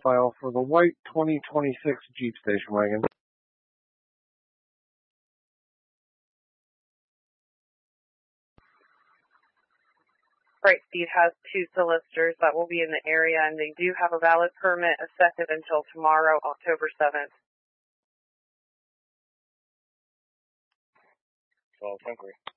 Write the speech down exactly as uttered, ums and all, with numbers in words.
file for the white twenty twenty-six Jeep station wagon. Bright Speed has two solicitors that will be in the area, and they do have a valid permit effective until tomorrow, October seventh. twelve Hungary.